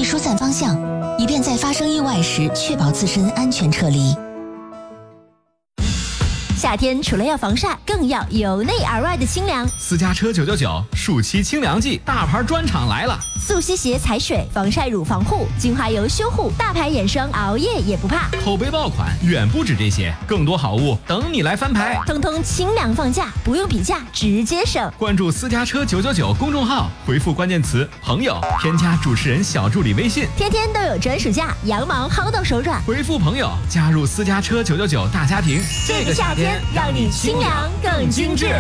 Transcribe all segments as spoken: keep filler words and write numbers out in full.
疏散方向，以便在发生意外时确保自身安全撤离。 夏天除了要防晒，更要由内而外的清凉。 私家车九九九暑期清凉季大牌专场来了， 速吸鞋踩水，防晒乳防护，精华油修护，大牌眼霜熬夜也不怕。 口碑爆款远不止这些，更多好物等你来翻牌， 通通清凉放价，不用比价直接省。 关注私家车九九九公众号，回复关键词朋友，添加主持人小助理微信， 天天都有专属价，羊毛薅到手软。 回复朋友加入私家车九九九大家庭， 这个夏天让你清凉更精致。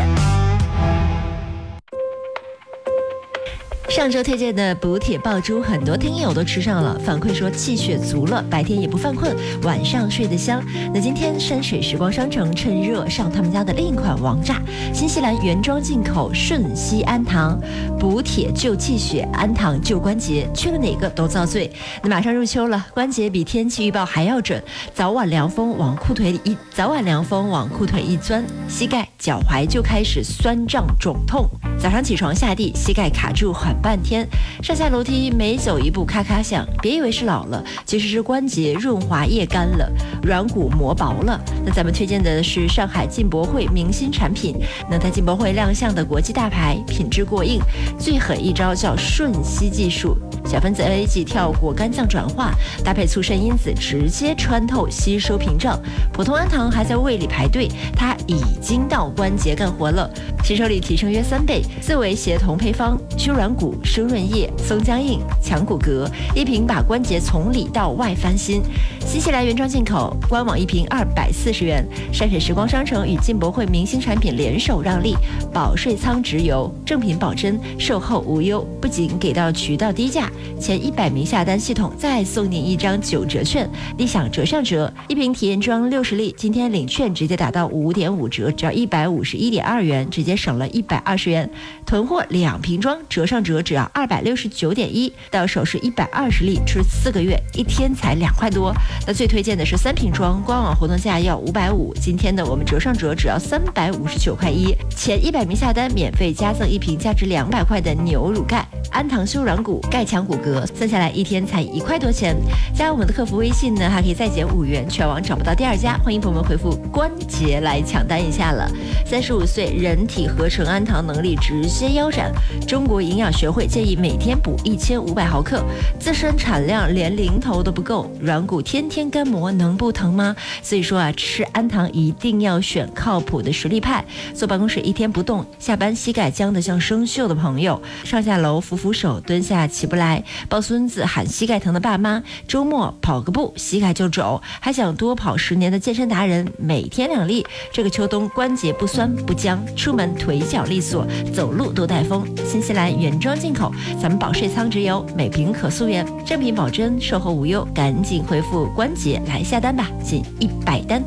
上周推荐的补铁爆珠，很多听友都吃上了，反馈说气血足了，白天也不犯困，晚上睡得香。那今天山水时光商城趁热上他们家的另一款王炸，新西兰原装进口顺熙安糖，补铁救气血，安糖救关节，缺了哪个都遭罪。那马上入秋了，关节比天气预报还要准，早晚凉风往裤腿里一早晚凉风往裤腿一钻，膝盖脚踝就开始酸胀肿痛。早上起床下地，膝盖卡住很半天，上下楼梯每走一步咔咔响，别以为是老了，其实是关节润滑液干了，软骨磨薄了。那咱们推荐的是上海进博会明星产品，那在进博会亮相的国际大牌，品质过硬，最狠一招叫瞬吸技术，小分子 A A 剂跳过肝脏转化，搭配促渗因子直接穿透吸收屏障。普通安糖还在胃里排队，它已经到关节干活了，吸收率提升约三倍。四维协同配方，修软骨、生润液、松僵硬、强骨骼，一瓶把关节从里到外翻新。新西兰原装进口，官网一瓶二百四十元。山水时光商城与进博会明星产品联手让利，保税仓直邮，正品保真，售后无忧。不仅给到渠道低价，前一百名下单系统再送你一张九折券，立享折上折。一瓶体验装六十粒，今天领券直接打到五点五折，只要一百五十一点二元，直接省了一百二十元。囤货两瓶装折上折只要二百六十九点一，到手是一百二十粒，吃四个月，一天才两块多。那最推荐的是三瓶装，官网活动价要五百五，今天的我们折上折只要三百五十九块一，前一百名下单免费加赠一瓶价值两百块的牛乳钙，安糖修软骨，钙强骨骼，算下来一天才一块多钱。加我们的客服微信呢，还可以再减五元，全网找不到第二家。欢迎朋友们回复关节来抢单一下了。三十五岁人体合成安糖能力直接腰斩，中国营养学会建议每天补一千五百毫克，自身产量连零头都不够，软骨天天干磨能不疼吗？所以说啊，吃安糖一定要选靠谱的实力派。坐办公室一天不动，下班膝盖僵得像生锈的朋友，上下楼扶扶手，蹲下起不来，抱孙子喊膝盖疼的爸妈，周末跑个步膝盖就肿，还想多跑十年的健身达人，每天两粒，这个秋冬关节不酸不僵，出门腿脚利索，走路都带风。新西兰原装进口，咱们保税仓直邮，每瓶可溯源，正品保真，售后无忧，赶紧回复关节来下单吧，仅一百单。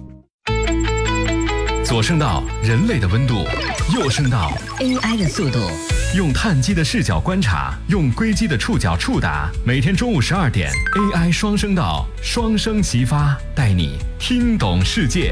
左声道人类的温度，右声道 A I 的速度， 用碳基的视角观察，用硅基的触角触达。每天中午十二点 A I 双声道，双声齐发，带你听懂世界。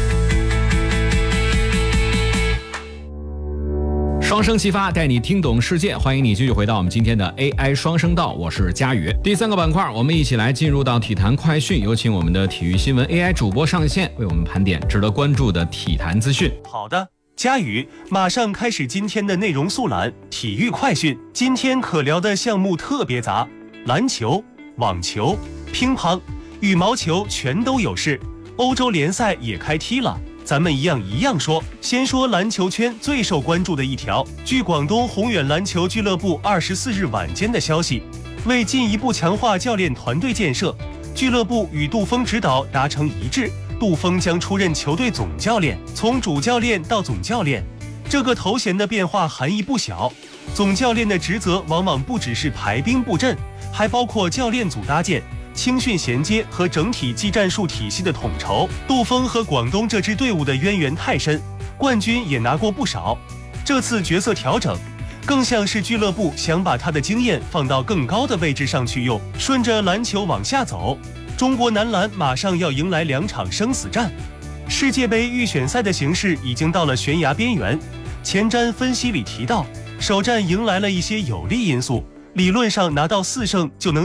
双声齐发，带你听懂世界。欢迎你继续回到我们今天的 A I 双声道，我是佳宇。第三个板块，我们一起来进入到体坛快讯，有请我们的体育新闻 A I 主播上线，为我们盘点值得关注的体坛资讯。 好的，佳宇，马上开始今天的内容速览。体育快讯，今天可聊的项目特别杂，篮球、网球、乒乓、羽毛球全都有事，欧洲联赛也开踢了。咱们一样一样说，先说篮球圈最受关注的一条。据广东宏远篮球俱乐部二十四日晚间的消息，为进一步强化教练团队建设，俱乐部与杜锋指导达成一致，杜锋将出任球队总教练，从主教练到总教练，这个头衔的变化含义不小。总教练的职责往往不只是排兵布阵，还包括教练组搭建、青训衔接和整体技战术体系的统筹。杜锋和广东这支队伍的渊源太深，冠军也拿过不少。这次角色调整，更像是俱乐部想把他的经验放到更高的位置上去用。顺着篮球往下走，中国男篮马上要迎来两场生死战。世界杯预选赛的形势已经到了悬崖边缘。前瞻分析里提到，首战迎来了一些有利因素，理论上拿到四胜就能